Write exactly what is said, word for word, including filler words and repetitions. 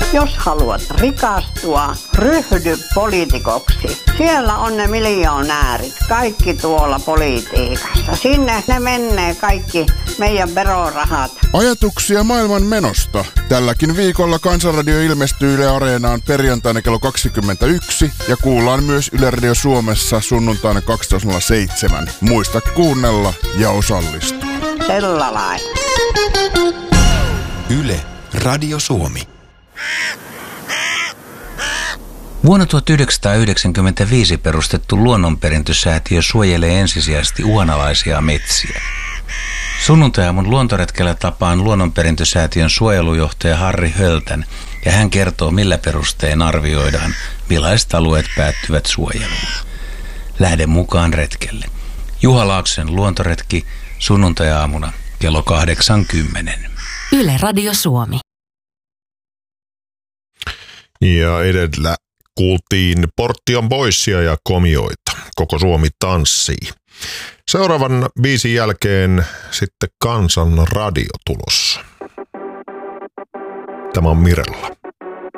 Jos haluat rikastua, ryhdy poliitikoksi. Siellä on ne miljonäärit, kaikki tuolla politiikassa. Sinne ne menee kaikki meidän verorahat. Ajatuksia maailman menosta. Tälläkin viikolla Kansanradio ilmestyy Yle Areenaan perjantaina kello kaksikymmentäyksi ja kuullaan myös Yle Radio Suomessa sunnuntaina kaksitoista nolla seitsemän. Muista kuunnella ja osallistua. Sellainen. Yle Radio Suomi. Vuonna tuhatyhdeksänsataayhdeksänkymmentäviisi perustettu luonnonperintösäätiö suojelee ensisijaisesti uhanalaisia metsiä. Sunnuntai-aamun luontoretkellä tapaan luonnonperintösäätiön suojelujohtaja Harri Höltän ja hän kertoo, millä perustein arvioidaan, millaiset alueet päättyvät suojeluun. Lähde mukaan retkelle. Juha Laakson luontoretki sunnuntai-aamuna kello kahdeksankymmentä. Yle Radio Suomi. Ja edellä kuultiin Portion Boysia ja Komioita. Koko Suomi tanssii. Seuraavan biisin jälkeen sitten Kansan radio tulossa. Tämä on Mirella.